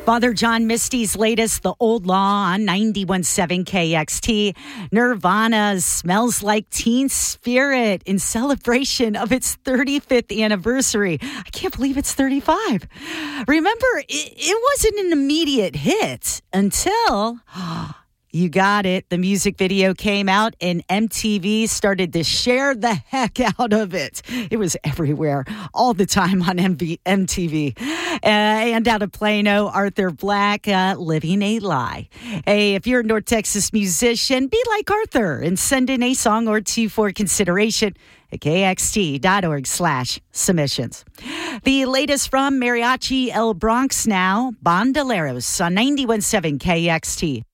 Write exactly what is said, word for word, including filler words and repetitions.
Father John Misty's latest, The Old Law on ninety-one point seven K X T. Nirvana's Smells Like Teen Spirit in celebration of its thirty-fifth anniversary. I can't believe it's thirty-five. Remember, it, it wasn't an immediate hit until... You got it. The music video came out and M T V started to share the heck out of it. It was everywhere, all the time on M T V. Uh, and out of Plano, Arthur Black, uh, Living a Lie. Hey, if you're a North Texas musician, be like Arthur and send in a song or two for consideration at kxt.org slash submissions. The latest from Mariachi El Bronx now, Bandoleros on ninety-one point seven K X T.